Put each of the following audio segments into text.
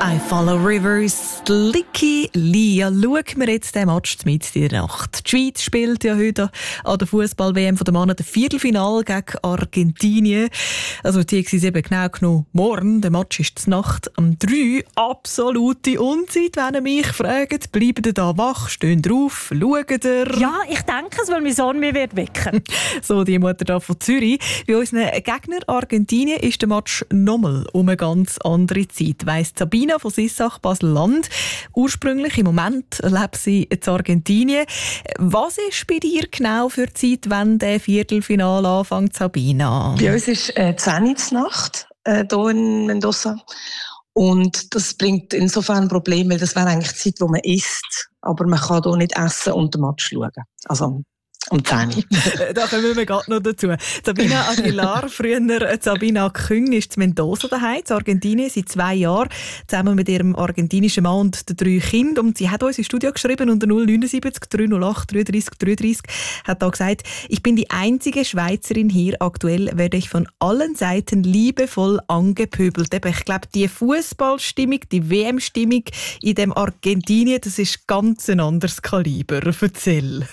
I Follow Rivers, Licky Lia. Schauen wir jetzt den Match mit in der Nacht. Die Schweiz spielt ja heute an der Fußball-WM der Männer das Viertelfinale gegen Argentinien. Also die ist eben genau genommen morgen. Der Match ist zur Nacht um 3. Absolute Unzeit, wenn ihr mich fragt. Bleibt ihr da wach, stehen drauf, schaut ihr? Ja, ich denke es, weil mein Sohn mich wird wecken. So, die Mutter da von Zürich. Bei unseren Gegner Argentinien ist der Match nochmal um eine ganz andere Zeit, weiss Sabina von Sissach Basel-Land. Ursprünglich im Moment lebt sie in Argentinien. Was ist bei dir genau für die Zeit, wenn der Viertelfinale anfängt, Sabina? Bei uns ist 10 Uhr Nacht hier in Mendoza. Und das bringt insofern Probleme, weil das wäre eigentlich die Zeit, wo man isst. Aber man kann hier nicht essen und den Match schauen. Also um 10 Uhr. Da kommen wir gerade noch dazu. Sabina Aguilar, früher Sabina Küng, ist in Mendoza daheim, in Argentinien, seit 2 Jahren, zusammen mit ihrem argentinischen Mann und den 3 Kindern. Und sie hat uns ins Studio geschrieben unter 079 308 33 33, hat da gesagt, ich bin die einzige Schweizerin hier. Aktuell werde ich von allen Seiten liebevoll angepöbelt. Ich glaube, die Fußballstimmung, die WM-Stimmung in dem Argentinien, das ist ganz ein anderes Kaliber. Erzähl.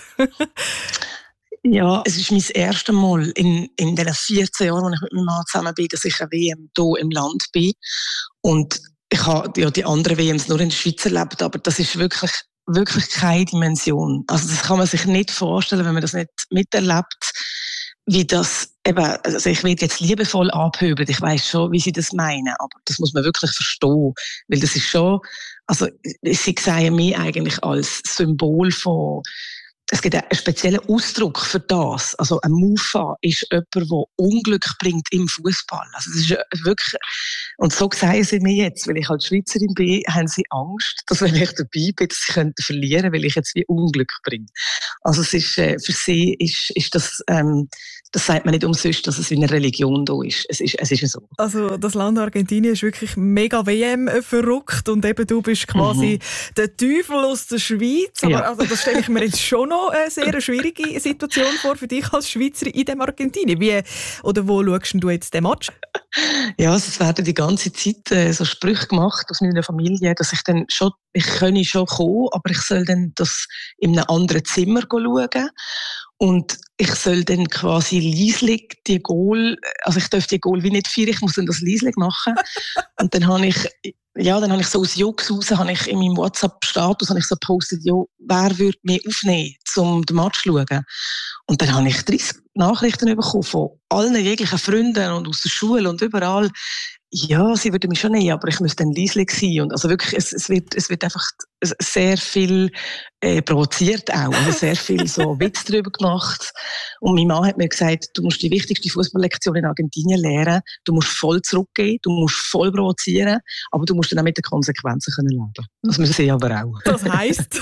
Ja, es ist mein erstes Mal in den 14 Jahren, als ich mit meinem Mann zusammen bin, dass ich eine WM hier im Land bin. Und ich habe ja die anderen WMs nur in der Schweiz erlebt, aber das ist wirklich keine Dimension. Also das kann man sich nicht vorstellen, wenn man das nicht miterlebt, wie das eben, also ich werde jetzt liebevoll abhöbelt, ich weiss schon, wie sie das meinen, aber das muss man wirklich verstehen, weil das ist schon, also sie sehen mich eigentlich als Symbol von. Es gibt einen speziellen Ausdruck für das. Also ein Mufa ist jemand, der Unglück bringt im Fußball. Also das ist wirklich, und so sagen sie mir jetzt, weil ich halt Schweizerin bin, haben sie Angst, dass wenn ich dabei bin, dass sie verlieren könnten, weil ich jetzt wie Unglück bringe. Also es ist, für sie ist das, das sagt man nicht umsonst, dass es wie eine Religion da ist. Es ist so. Also das Land Argentinien ist wirklich mega WM verrückt und eben du bist quasi der Teufel aus der Schweiz. Aber also das stelle ich mir jetzt schon noch eine sehr schwierige Situation vor für dich als Schweizerin in dem Argentinien. Wie oder wo schaust du jetzt den Match? Ja, es werden die ganze Zeit so Sprüche gemacht aus meiner Familie, dass ich dann schon, ich könne schon kommen, aber ich soll dann das in einem anderen Zimmer schauen. Und ich soll dann quasi leislich die Goal, also ich darf die Goal wie nicht feiern, ich muss dann das leislich machen. Und dann habe ich so aus Jux raus, habe ich in meinem WhatsApp-Status so gepostet, wer würde mich aufnehmen, um den Match zu schauen. Und dann habe ich 30 Nachrichten bekommen von allen jeglichen Freunden und aus der Schule und überall. Ja, sie würden mich schon nehmen, aber ich müsste dann leislich sein. Und also wirklich, es wird einfach sehr viel provoziert auch. Also sehr viel so Witz darüber gemacht. Und mein Mann hat mir gesagt, du musst die wichtigste Fußballlektion in Argentinien lernen. Du musst voll zurückgehen, du musst voll provozieren, aber du musst dann auch mit den Konsequenzen leben können. Das müssen sie aber auch. Das heisst?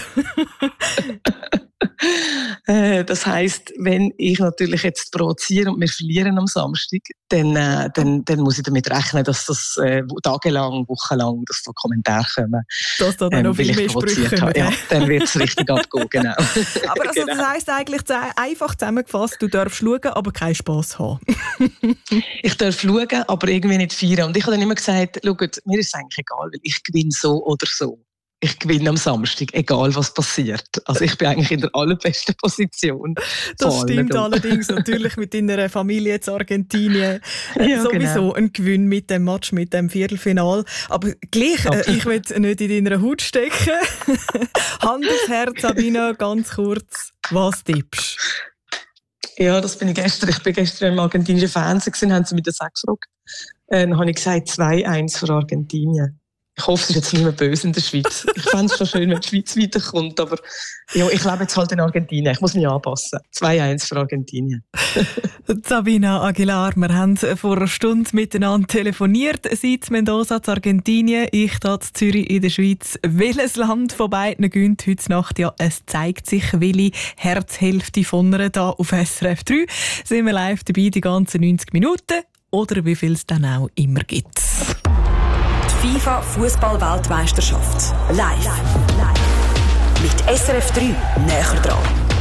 Das heisst, wenn ich natürlich jetzt provoziere und wir verlieren am Samstag, dann muss ich damit rechnen, dass das tagelang, wochenlang, dass da Kommentare kommen. Dass da dann noch viel mehr Sprüche kommen. Ja, dann wird es richtig abgehen, genau. Aber also, das heisst eigentlich einfach zusammengefasst, du darfst schauen, aber keinen Spass haben. Ich darf schauen, aber irgendwie nicht feiern. Und ich habe dann immer gesagt, schaut, mir ist es eigentlich egal, weil ich gewinne so oder so. Ich gewinne am Samstag, egal was passiert. Also ich bin eigentlich in der allerbesten Position. Das stimmt allerdings natürlich mit deiner Familie in Argentinien. Ja, sowieso genau. ein Gewinn mit dem Match, mit dem Viertelfinal. Aber gleich, ich will nicht in deiner Haut stecken. Hand aufs Herz, Sabina, ganz kurz, was tippst du? Ja, das bin ich gestern. Ich bin gestern im argentinischen Fernsehen gewesen, haben sie mich das auch gefragt. Dann habe ich gesagt 2-1 für Argentinien. Ich hoffe, es ist jetzt nicht mehr böse in der Schweiz. Ich fände es schon schön, wenn die Schweiz weiterkommt, aber ja, ich lebe jetzt halt in Argentinien. Ich muss mich anpassen. 2-1 für Argentinien. Sabina Aguilar, wir haben vor einer Stunde miteinander telefoniert. Sie in Mendoza, in Argentinien, ich hier in Zürich in der Schweiz. Welches Land von beiden gönnt heute Nacht? Ja, es zeigt sich, welche Herzhälfte von einer da auf SRF 3. Sind wir live dabei die ganzen 90 Minuten oder wie viel es dann auch immer gibt. FIFA Fußball-Weltmeisterschaft. Live. Mit SRF 3 näher dran.